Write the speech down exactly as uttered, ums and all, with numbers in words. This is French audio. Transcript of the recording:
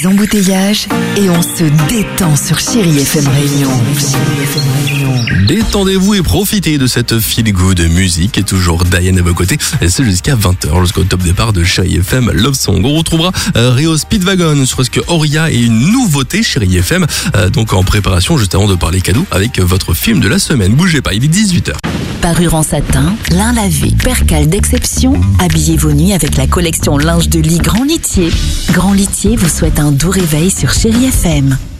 Embouteillages et on se détend sur Chérie F M Réunion. Détendez-vous et profitez de cette feel good musique et toujours Diane à vos côtés. Et c'est jusqu'à vingt heures, jusqu'au top départ de Chérie F M Love Song. On retrouvera euh, Rio Speedwagon sur ce que Auria et une nouveauté Chérie F M. Euh, donc en préparation juste avant de parler cadeau avec votre film de la semaine. Bougez pas, il est dix-huit heures. Parure en satin, lin lavé, percale d'exception, habillez vos nuits avec la collection linge de lit Grand Litier. Grand Litier vous souhaite un doux réveil sur Chérie F M.